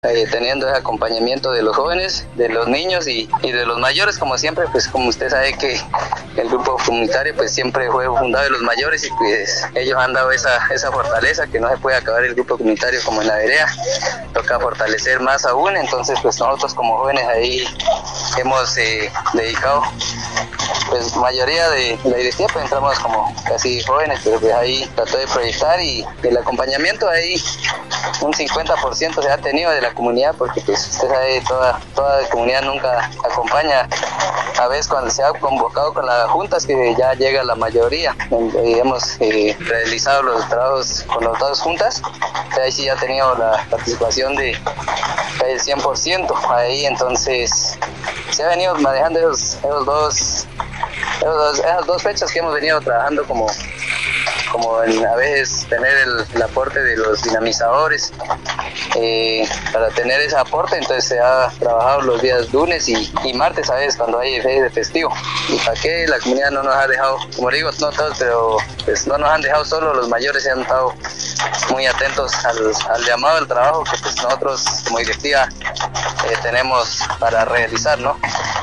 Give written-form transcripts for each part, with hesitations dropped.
teniendo ese acompañamiento de los jóvenes, de los niños y de los mayores, como siempre, pues como usted sabe que el grupo comunitario pues siempre fue fundado de los mayores y pues ellos han dado esa fortaleza que no se puede acabar el grupo comunitario como en la vereda, toca fortalecer más aún. Entonces pues nosotros como jóvenes ahí hemos dedicado, pues mayoría de la directiva pues entramos como casi jóvenes, pero pues ahí trató de proyectar y el acompañamiento ahí un 50% se ha tenido de la comunidad, porque pues usted sabe, toda la comunidad nunca acompaña. A veces cuando se ha convocado con las juntas que ya llega la mayoría, hemos realizado los trabajos con las dos juntas, ahí sí ha tenido la participación del 100% ahí. Entonces se ha venido manejando esas dos fechas que hemos venido trabajando como a veces tener el aporte de los dinamizadores, para tener ese aporte. Entonces se ha trabajado los días lunes y martes a veces cuando hay fe de festivo. Y para qué la comunidad no nos ha dejado, como digo, no todos, pero pues no nos han dejado solo, los mayores se han estado muy atentos al llamado del trabajo que pues nosotros como directiva tenemos para realizar, ¿no?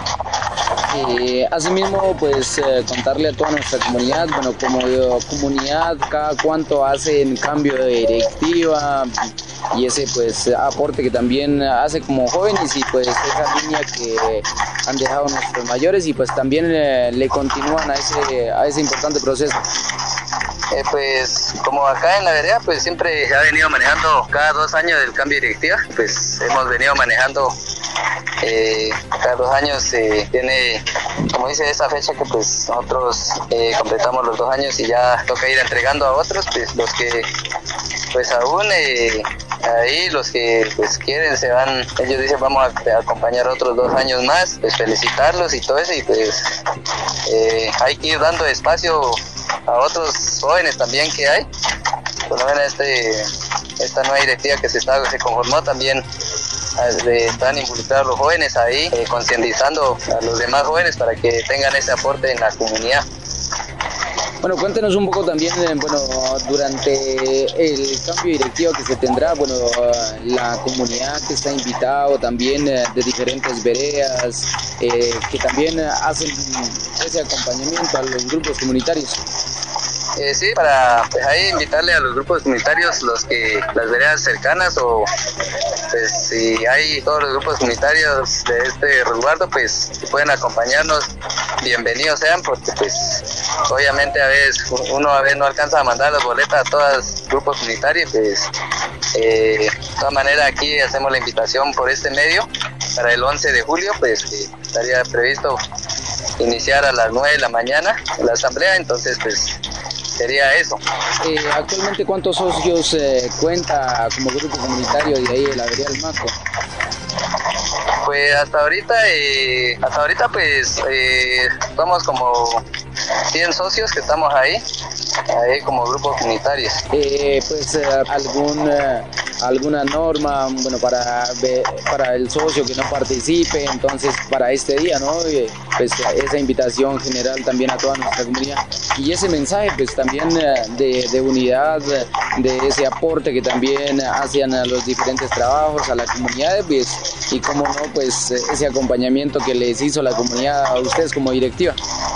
Asimismo, pues contarle a toda nuestra comunidad, bueno, como comunidad, cada cuánto hacen cambio de directiva y ese pues aporte que también hace como jóvenes y pues esa línea que han dejado nuestros mayores y pues también le continúan a ese importante proceso. Pues como acá en la vereda pues siempre se ha venido manejando cada 2 años del cambio de directiva, pues hemos venido manejando cada 2 años tiene, como dice, esa fecha que pues nosotros completamos los 2 años y ya toca ir entregando a otros, pues los que pues aún ahí los que pues quieren se van, ellos dicen vamos a acompañar otros 2 años más, pues felicitarlos y todo eso, y pues hay que ir dando espacio a otros jóvenes también que hay. Por lo menos esta nueva directiva que se conformó también están involucrados los jóvenes ahí, concientizando a los demás jóvenes para que tengan ese aporte en la comunidad. Bueno, cuéntenos un poco también, durante el cambio directivo que se tendrá, bueno, la comunidad que está invitada también de diferentes veredas, que también hacen ese acompañamiento a los grupos comunitarios. Sí, para pues ahí invitarle a los grupos comunitarios, las veredas cercanas, o pues si hay todos los grupos comunitarios de este resguardo, pues si pueden acompañarnos, bienvenidos sean, porque pues obviamente a veces uno no alcanza a mandar las boletas a todos los grupos comunitarios, pues de todas maneras aquí hacemos la invitación por este medio para el 11 de julio, pues estaría previsto iniciar a las 9 de la mañana la asamblea, entonces pues sería eso. Actualmente, ¿cuántos socios cuenta como grupo comunitario de ahí de la vereda del Maco? Pues hasta ahorita pues somos como 100 socios que estamos ahí como grupos comunitarios. Pues alguna norma, bueno, para el socio que no participe, entonces para este día, ¿no? Pues esa invitación general también a toda nuestra comunidad y ese mensaje pues también de unidad, de ese aporte que también hacen a los diferentes trabajos, a la comunidad, pues, y como no, pues ese acompañamiento que les hizo la comunidad a ustedes como directiva.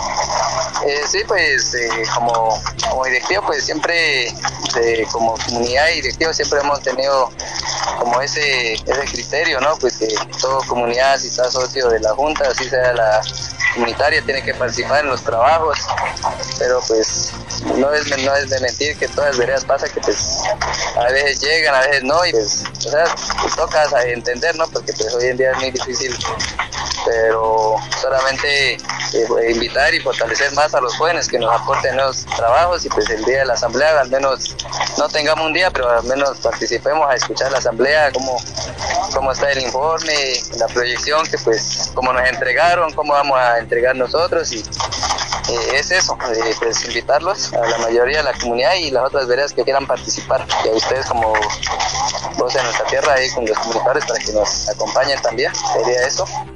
Sí, pues como directiva, pues siempre como comunidad y directiva siempre hemos tenido como ese criterio, ¿no? Pues que toda comunidad, si está socio de la junta, así sea la comunitaria, tiene que participar en los trabajos, pero pues no es de mentir que todas las veredas pasa que pues a veces llegan, a veces no, y pues o sea, pues toca entender, ¿no? Porque pues hoy en día es muy difícil, pero solamente invitar y fortalecer más a los jóvenes que nos aporten nuevos trabajos, y pues el día de la asamblea al menos no tengamos un día, pero al menos participemos a escuchar la asamblea, cómo está el informe, la proyección, que pues cómo nos entregaron, cómo vamos a entregar nosotros, y es eso, pues invitarlos a la mayoría de la comunidad y las otras veredas que quieran participar, y a ustedes como voz de nuestra tierra ahí con los comunitarios para que nos acompañen también, sería eso.